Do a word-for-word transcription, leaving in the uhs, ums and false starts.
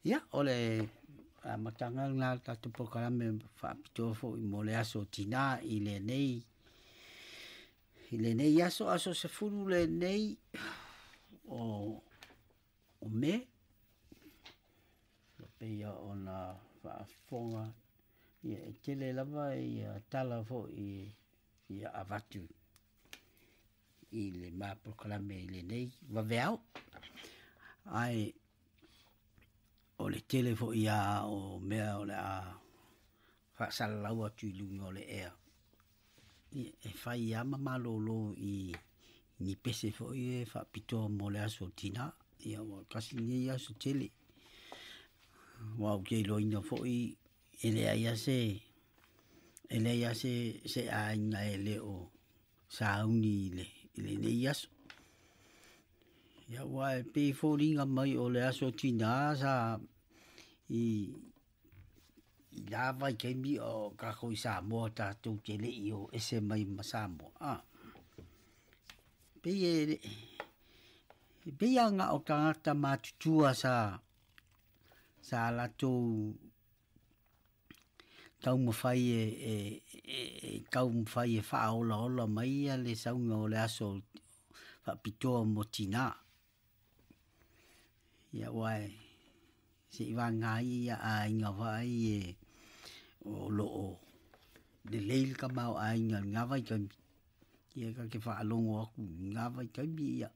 Ia, ole a matanga ngā tatu pokarame whaapitoa fo I mo le aso tina I le nei. I le nei aso aso se furu le nei o, o me. Le peia o na whaafonga ia e tele lava I a tala fo I, I a avatu. I le mā pokarame I le nei. Waweau. Ai, o le tele fo ia o mea o le a whaasala lau atu I lungi o le ea. I e whai ia mamalolo I ni pese fo I e whaapitoa mo le aso tina. Ia o kasi ni aso tele. Wau kei loina fo I e lea ia se e lea ia se se a inga e le o sauni le I le nei aso. Ia wai pe fo ringa mai o le aso tina sa I I lava I kemi o kako I Samoa tātou te le I o ese mai ma Samoa. Ah. Pe e pe anga o tangata mātutua sa sa latou kau mawhai e e, e kau mawhai e whaola ola mai a le saunga o le aso whapitoa mo tina. Ia wai se iwa ngai ia a inga vai e o loo le leil ka mau a inga ngawai ka ia ka ke whaalongo aku ngawai ka ia